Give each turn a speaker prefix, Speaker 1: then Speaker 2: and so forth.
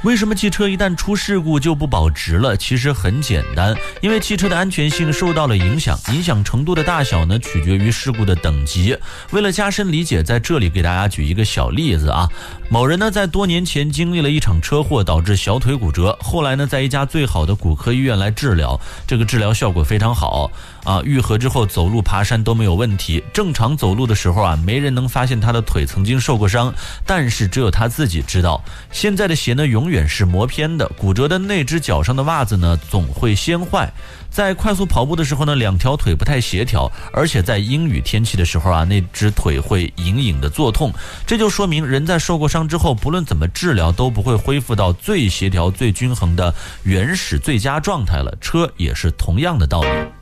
Speaker 1: 为什么汽车一旦出事故就不保值了？其实很简单，因为汽车的安全性受到了影响，影响程度的大小呢，取决于事故的等级。为了加深理解，在这里给大家举一个小例子啊。某人呢，在多年前经历了一场车祸，导致小腿骨折，后来呢，在一家最好的骨科医院来治疗，这个治疗效果非常好啊，愈合之后走路爬山都没有问题。正常走路的时候啊，没人能发现他的腿曾经受过伤，但是只有他自己知道。现在的鞋呢，永远是磨偏的，骨折的那只脚上的袜子呢，总会先坏。在快速跑步的时候呢，两条腿不太协调，而且在阴雨天气的时候啊，那只腿会隐隐的作痛。这就说明人在受过伤之后，不论怎么治疗都不会恢复到最协调、最均衡的原始最佳状态了。车也是同样的道理。